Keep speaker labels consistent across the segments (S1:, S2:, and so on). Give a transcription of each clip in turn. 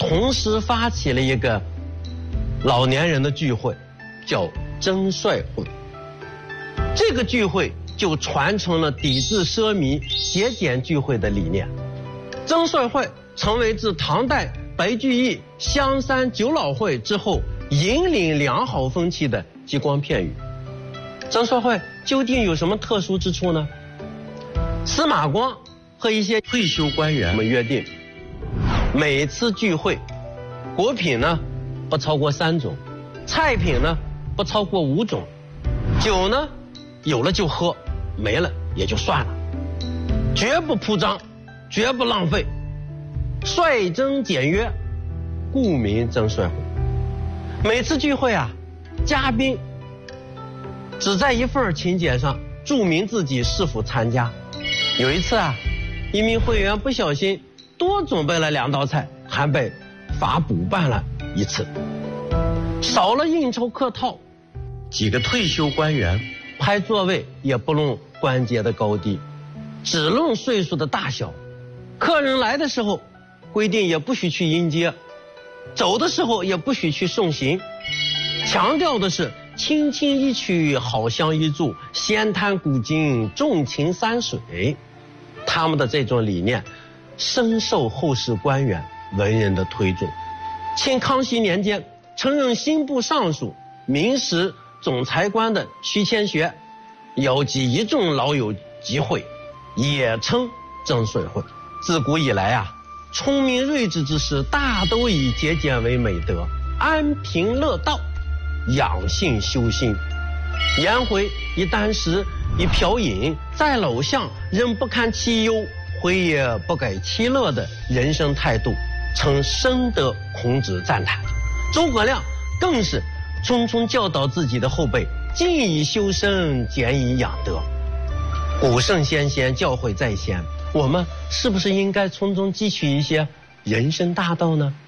S1: 同时发起了一个老年人的聚会，叫征帅会。这个聚会就传承了抵制奢靡、节俭聚会的理念。征帅会成为自唐代白居易香山九老会之后引领良好风气的激光片语。征帅会究竟有什么特殊之处呢？司马光和一些退休官员们约定，每次聚会，果品呢不超过3种，菜品呢不超过5种，酒呢有了就喝，没了也就算了，绝不铺张，绝不浪费，率真简约，故名征帅会。每次聚会啊，嘉宾只在一份请柬上注明自己是否参加。有一次啊，一名会员不小心多准备了2道菜，还被罚补办了1次。少了应酬客套，几个退休官员排座位也不论关节的高低，只论岁数的大小。客人来的时候规定也不许去迎接，走的时候也不许去送行，强调的是轻轻一曲好香一柱，闲谈古今重情山水。他们的这种理念深受后世官员文人的推崇。清康熙年间，曾任刑部尚书、民时总裁官的徐乾学邀集一众老友集会，也称征税会。自古以来啊，聪明睿智之士大都以节俭为美德，安贫乐道，养性修心。颜回一箪食，一瓢饮，在陋巷仍不堪其忧，回也不改其乐的人生态度，曾深得孔子赞叹。诸葛亮更是匆匆教导自己的后辈，静以修身，俭以养德。古圣先贤教诲在先，我们是不是应该从中汲取一些人生大道呢？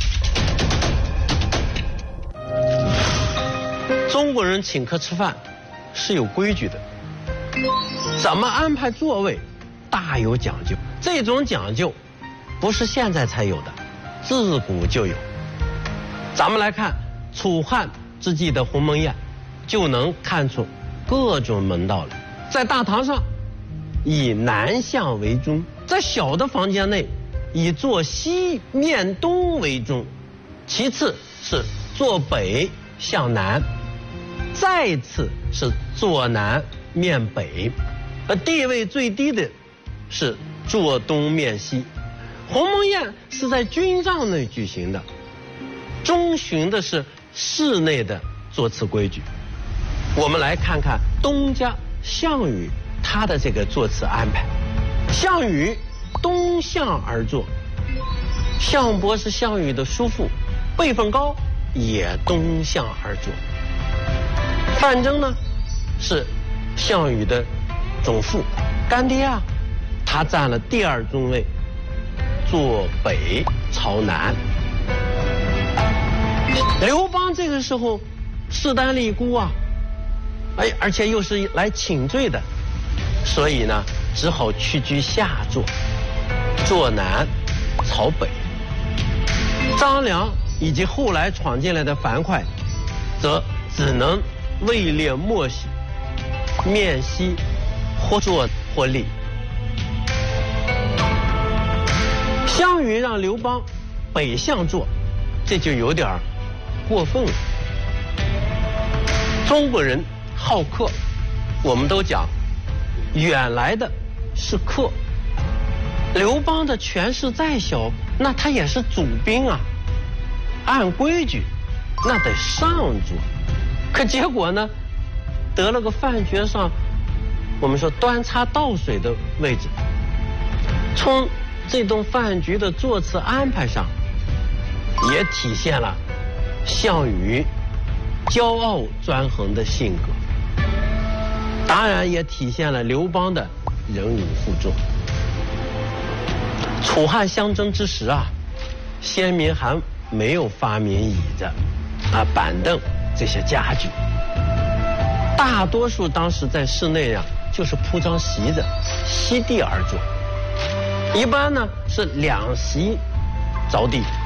S1: 中国人请客吃饭是有规矩的，怎么安排座位大有讲究。这种讲究不是现在才有的，自古就有。咱们来看楚汉之际的鸿门宴，就能看出各种门道来。在大堂上以南向为中，在小的房间内以坐西面东为中，其次是坐北向南，再次是坐南面北，而地位最低的是坐东面西。鸿门宴是在军帐内举行的，遵循的是室内的座次规矩。我们来看看东家项羽他的这个座次安排。项羽东向而坐，项伯是项羽的叔父，辈分高，也东向而坐。范增呢是项羽的总父，干爹啊，他占了第2中位，坐北朝南。刘邦这个时候势单力孤啊，而且又是来请罪的，所以呢只好屈居下座，坐南朝北。张良以及后来闯进来的樊哙则只能位列末席，面西或坐或立。项羽让刘邦北向坐，这就有点过分了。中国人好客，我们都讲远来的是客。刘邦的权势再小，那他也是主兵啊，按规矩那得上桌。可结果呢，得了个饭局上我们说端茶倒水的位置。从这顿饭局的座次安排上，也体现了项羽骄傲专横的性格，当然也体现了刘邦的忍辱负重。楚汉相争之时啊，先民还没有发明椅子板凳这些家具，大多数当时在室内就是铺张席子，席地而坐，一般呢是2席着地，